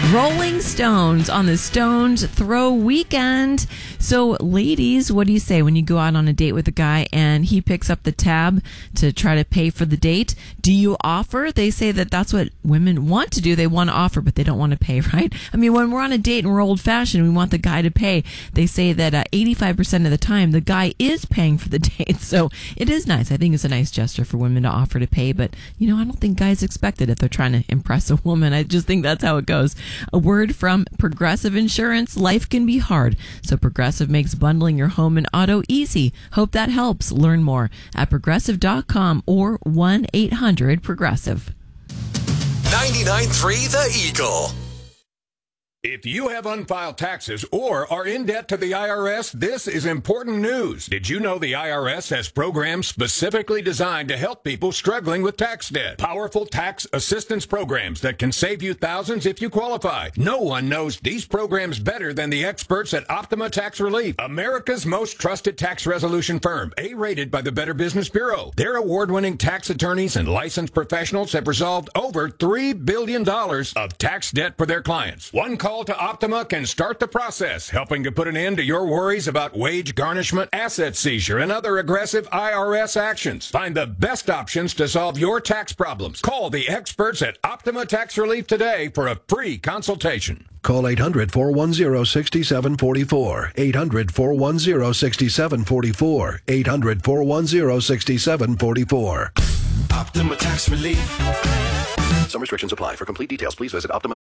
Rolling Stones on the Stones Throw Weekend. So, ladies, what do you say when you go out on a date with a guy and he picks up the tab to try to pay for the date? Do you offer? They say that that's what women want to do. They want to offer, but they don't want to pay, right? I mean, when we're on a date and we're old-fashioned, we want the guy to pay. They say that 85% of the time, the guy is paying for the date. So, it is nice. I think it's a nice gesture for women to offer to pay, but, I don't think guys expect it if they're trying to impress a woman. I just think that's how it goes. A word from Progressive Insurance. Life can be hard, so Progressive makes bundling your home and auto easy. Hope that helps. Learn more at progressive.com or 1-800-PROGRESSIVE. 99.3 The Eagle. If you have unfiled taxes or are in debt to the IRS, this is important news. Did you know the IRS has programs specifically designed to help people struggling with tax debt? Powerful tax assistance programs that can save you thousands if you qualify. No one knows these programs better than the experts at Optima Tax Relief, America's most trusted tax resolution firm, A-rated by the Better Business Bureau. Their award-winning tax attorneys and licensed professionals have resolved over $3 billion of tax debt for their clients. One call to Optima can start the process, helping to put an end to your worries about wage garnishment, asset seizure, and other aggressive IRS actions. Find the best options to solve your tax problems. Call the experts at Optima Tax Relief today for a free consultation. Call 800-410-6744. 800-410-6744. 800-410-6744. Optima Tax Relief. Some restrictions apply. For complete details, please visit Optima.